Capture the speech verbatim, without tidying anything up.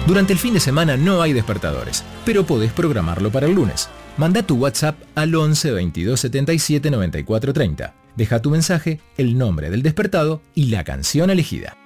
Durante el fin de semana no hay despertadores, pero podés programarlo para el lunes. Manda tu WhatsApp al once veintidós setenta y siete noventa y cuatro treinta. Deja tu mensaje, el nombre del despertado y la canción elegida.